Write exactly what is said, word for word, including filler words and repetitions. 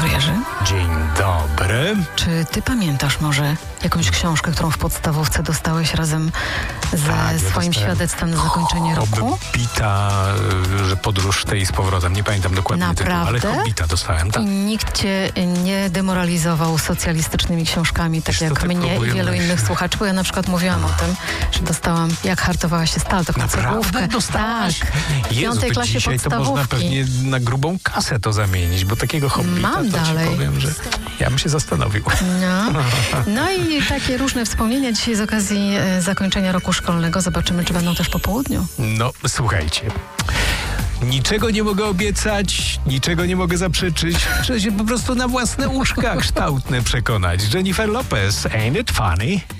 dobry, Jerzy. Dzień dobry. Czy ty pamiętasz może jakąś książkę, którą w podstawówce dostałeś razem ze Tak, ja swoim dostałem świadectwem na zakończenie roku? Hobbita, że podróż w tej i z powrotem. Nie pamiętam dokładnie Naprawdę? tytułu, ale Hobbita dostałem, tak. I nikt cię nie demoralizował socjalistycznymi książkami, tak Wiesz co, jak tak mnie i próbuję wielu myśleć. innych słuchaczy, bo ja na przykład mówiłam o tym, że dostałam Jak hartowała się stal, taką cegłówkę. Naprawdę dostałaś? Tak, w Jezu, piątej to klasie dzisiaj to można podstawówki. pewnie na grubą kasę to zamienić, bo takiego Hobbita Mam to dalej. ci powiem, że ja bym się zastanowił. No. no i takie różne wspomnienia dzisiaj z okazji e, zakończenia roku szkolnego. Zobaczymy, czy będą też po południu. No, słuchajcie. Niczego nie mogę obiecać, niczego nie mogę zaprzeczyć. Trzeba się po prostu na własne uszka kształtne przekonać. Jennifer Lopez, ain't it funny?